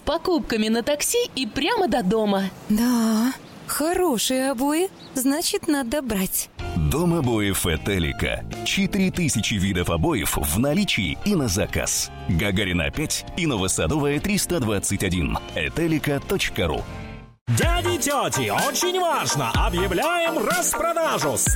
покупками на такси и прямо до дома. Да, хорошие обои, значит, надо брать. Дом обоев Этелика. 4000 видов обоев в наличии и на заказ. Гагарина 5 и Новосадовая 321. Этелика.ру. Дяди, тети, очень важно! Объявляем распродажу!